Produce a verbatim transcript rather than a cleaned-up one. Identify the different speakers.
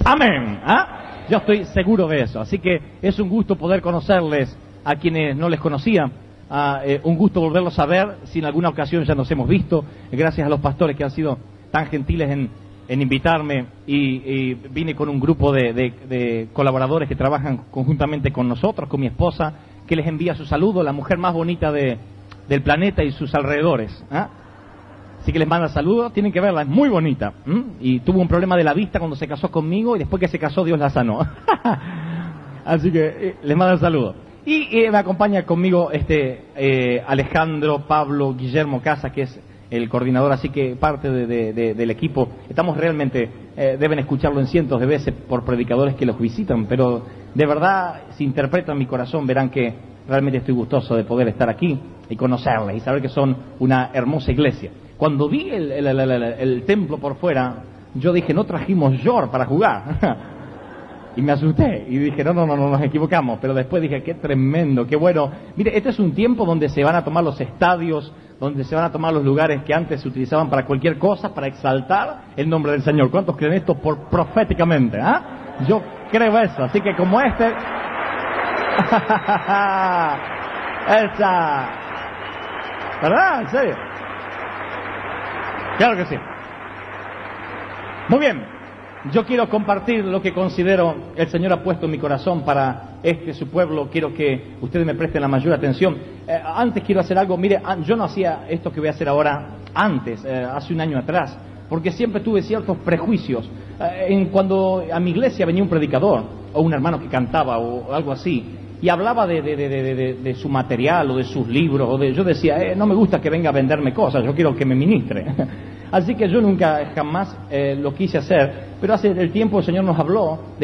Speaker 1: Amén. ¿Ah? Yo estoy seguro de eso. Así que es un gusto poder conocerles a quienes no les conocía. Ah, eh, un gusto volverlos a ver, si en alguna ocasión ya nos hemos visto, gracias a los pastores que han sido tan gentiles en, en invitarme, y, y vine con un grupo de, de, de colaboradores que trabajan conjuntamente con nosotros, con mi esposa, que les envía su saludo, la mujer más bonita de, del planeta y sus alrededores. ¿Ah? Así que les manda saludos, tienen que verla, es muy bonita. ¿Mm? Y tuvo un problema de la vista cuando se casó conmigo, y después que se casó Dios la sanó. Así que eh, les manda saludos. Y eh, me acompaña conmigo este eh, Alejandro Pablo Guillermo Casa, que es el coordinador, así que parte de, de, de, del equipo. Estamos realmente, eh, deben escucharlo en cientos de veces por predicadores que los visitan, pero de verdad, si interpretan mi corazón, verán que realmente estoy gustoso de poder estar aquí y conocerles y saber que son una hermosa iglesia. Cuando vi el, el, el, el, el templo por fuera, yo dije, no trajimos Yor para jugar. Y me asusté y dije, no, no, no, no, nos equivocamos. Pero después dije, qué tremendo, qué bueno. Mire, este es un tiempo donde se van a tomar los estadios, donde se van a tomar los lugares que antes se utilizaban para cualquier cosa, para exaltar el nombre del Señor. ¿Cuántos creen esto por proféticamente? ¿Ah? Yo creo eso. Así que como este... ¡Esa! ¿Verdad? ¿En serio? Claro que sí. Muy bien. Yo quiero compartir lo que considero el Señor ha puesto en mi corazón para este su pueblo. Quiero que ustedes me presten la mayor atención. Eh, antes quiero hacer algo. Mire, yo no hacía esto que voy a hacer ahora antes, eh, hace un año atrás, porque siempre tuve ciertos prejuicios. Eh, en cuando a mi iglesia venía un predicador o un hermano que cantaba o algo así y hablaba de, de, de, de, de, de su material o de sus libros, o de, yo decía, eh, no me gusta que venga a venderme cosas, yo quiero que me ministre. Así que yo nunca jamás eh, lo quise hacer, pero hace el tiempo el Señor nos habló de